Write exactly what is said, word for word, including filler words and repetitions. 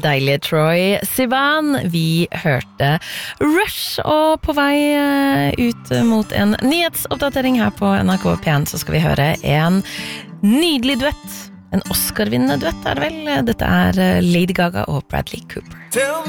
Deilige Troy Sivan. Vi hørte Rush, og på vei ut mot en nyhetsoppdatering her på N R K P en så skal vi høre en nydelig duett. En Oscar-vinnende duett er det vel. Dette er Lady Gaga og Bradley Cooper.